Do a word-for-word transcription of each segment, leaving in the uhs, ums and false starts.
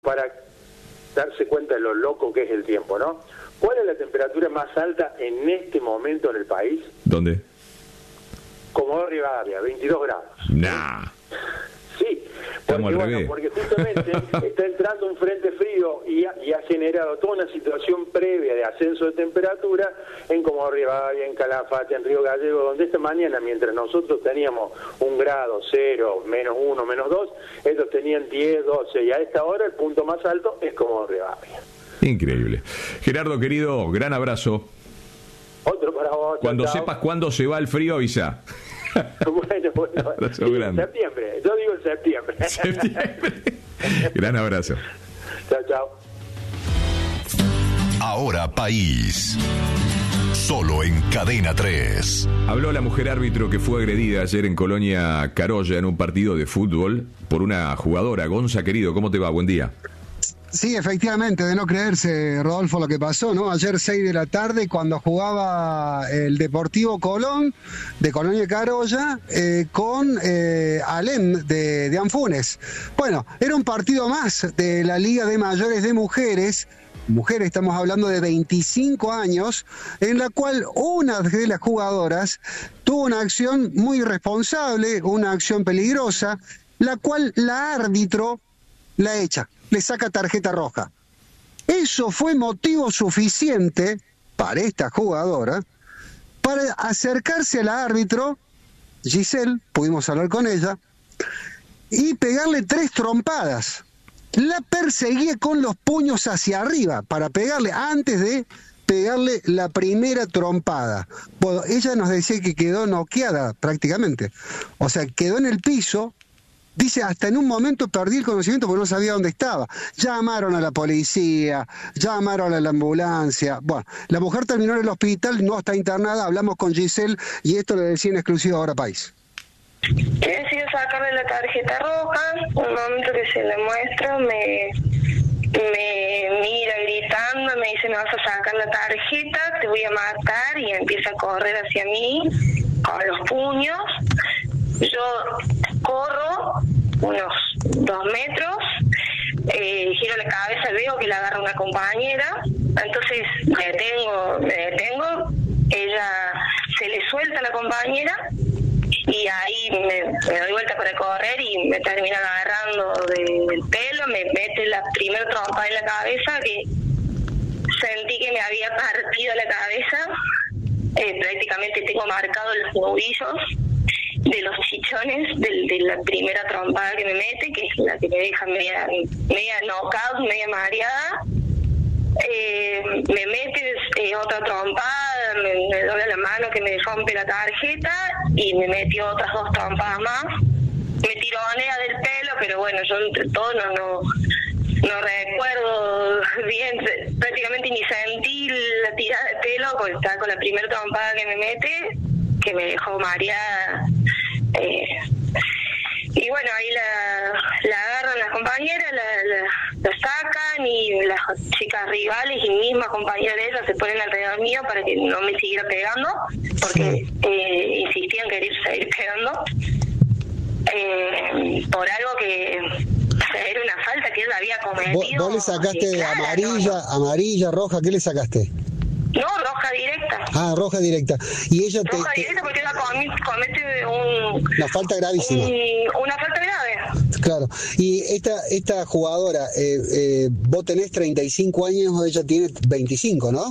para darse cuenta de lo loco que es el tiempo, ¿no? ¿Cuál es la temperatura más alta en este momento en el país? ¿Dónde? Comodoro Rivadavia, veintidós grados. Nah. Sí, porque, bueno, porque justamente está entrando un frente frío y ha, y ha generado toda una situación previa de ascenso de temperatura en Comodoro Rivadavia, en Calafate, en Río Gallego, donde esta mañana, mientras nosotros teníamos un grado, cero, menos uno, menos dos, ellos tenían diez, doce, y a esta hora el punto más alto es Comodoro Rivadavia. Increíble. Gerardo, querido, gran abrazo. Otro para vos. Cuando chao, sepas cuándo se va el frío, avisa. Bueno, bueno. Abrazo Sí, grande. En septiembre, yo digo en septiembre. Septiembre. Gran abrazo. Chao, chao. Ahora País. Solo en Cadena tres. Habló la mujer árbitro que fue agredida ayer en Colonia Carolla en un partido de fútbol por una jugadora. Gonza, querido, ¿cómo te va? Buen día. Sí, efectivamente, de no creerse, Rodolfo, lo que pasó, ¿no? Ayer seis de la tarde, cuando jugaba el Deportivo Colón, de Colonia Carolla, eh, con eh, Alem de, de Anfunes. Bueno, era un partido más de la Liga de Mayores de Mujeres, mujeres, estamos hablando de veinticinco años, en la cual una de las jugadoras tuvo una acción muy irresponsable, una acción peligrosa, la cual la árbitro la echa, le saca tarjeta roja. Eso fue motivo suficiente para esta jugadora para acercarse al árbitro, Giselle, pudimos hablar con ella, y pegarle tres trompadas. La perseguía con los puños hacia arriba para pegarle, antes de pegarle la primera trompada. Bueno, ella nos decía que quedó noqueada prácticamente. O sea, quedó en el piso. Dice, hasta en un momento perdí el conocimiento porque no sabía dónde estaba. Llamaron a la policía, llamaron a la ambulancia. Bueno, la mujer terminó en el hospital, no está internada, hablamos con Giselle y esto le decía en exclusiva Ahora País. Decido sacarle la tarjeta roja, un momento que se le muestra, me, me mira gritando, me dice, me vas a sacar la tarjeta, te voy a matar, y empieza a correr hacia mí con los puños. Yo corro unos dos metros, eh, giro la cabeza, veo que la agarra una compañera, entonces me detengo, me detengo, ella se le suelta a la compañera y ahí me, me doy vuelta para correr y me terminan agarrando de- del pelo, me mete la primera trompa en la cabeza que sentí que me había partido la cabeza, eh, prácticamente tengo marcados los nudillos de los chichones del, de la primera trompada que me mete, que es la que me deja media, media knockout, media mareada. Eh, me mete eh, otra trompada, me, me dobla la mano que me rompe la tarjeta y me metió otras dos trompadas más. Me tironea del pelo, pero bueno, yo entre todo no, no, no recuerdo bien, prácticamente ni sentí la tirada de pelo porque estaba con la primera trompada que me mete, que me dejó mareada. Eh, y bueno, ahí la, la agarran las compañeras, la, la, la sacan y las chicas rivales y mismas compañeras de ellas se ponen alrededor mío para que no me siguiera pegando, porque eh, insistían en querer seguir pegando eh, por algo que, o sea, era una falta que él había cometido. ¿Vos, vos le sacaste clara, amarilla, ¿no? amarilla, roja? ¿Qué le sacaste? No, roja directa. Ah, roja directa. Y ella te, Roja te- directa porque ella comi- comete un, una falta gravísima. un- una falta grave. Claro. Y esta esta jugadora, eh, eh, vos tenés treinta y cinco años, ella tiene veinticinco, ¿no?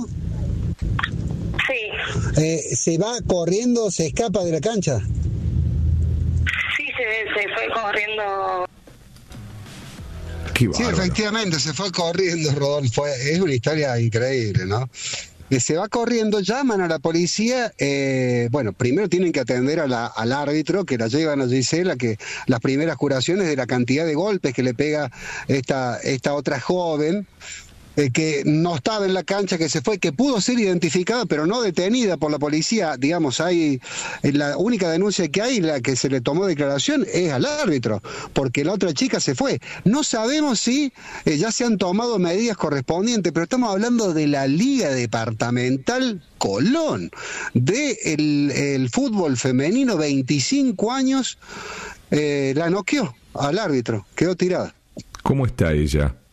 Sí, Eh, ¿Se va corriendo, se escapa de la cancha? sí, se, se fue corriendo. Qué Sí, bárbaro. efectivamente, se fue corriendo, Rodolfo. Es una historia increíble, ¿no? Que se va corriendo, llaman a la policía, eh, bueno, primero tienen que atender a la, al árbitro, que la llevan a Gisela, que las primeras curaciones de la cantidad de golpes que le pega esta, esta otra joven, eh, que no estaba en la cancha, que se fue, que pudo ser identificada, pero no detenida por la policía. Digamos, hay eh, la única denuncia que hay, la que se le tomó declaración, es al árbitro, porque la otra chica se fue. No sabemos si eh, ya se han tomado medidas correspondientes, pero estamos hablando de la Liga Departamental Colón, de el, el fútbol femenino, veinticinco años, eh, la noqueó al árbitro, quedó tirada. ¿Cómo está ella?